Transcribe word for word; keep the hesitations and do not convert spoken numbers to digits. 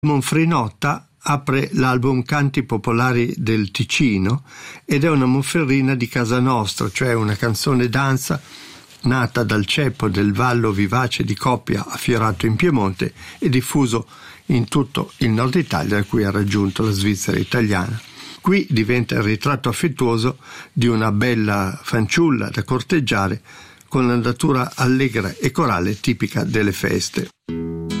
Monfrinotta apre l'album Canti popolari del Ticino ed è una monferrina di casa nostra, cioè una canzone danza nata dal ceppo del vallo vivace di Coppia affiorato in Piemonte e diffuso in tutto il nord Italia, da cui ha raggiunto la Svizzera italiana. Qui diventa il ritratto affettuoso di una bella fanciulla da corteggiare con l'andatura allegra e corale tipica delle feste.